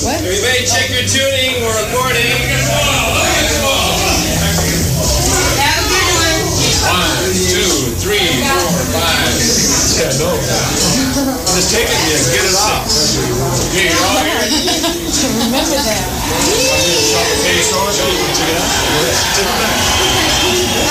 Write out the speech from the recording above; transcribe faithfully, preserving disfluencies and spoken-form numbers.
Everybody check your tuning. We're recording. One, two, three, four, five. Yeah, no. Just take it and get it off. Okay, you're all here. Remember that. Okay, so check it out. Take it back.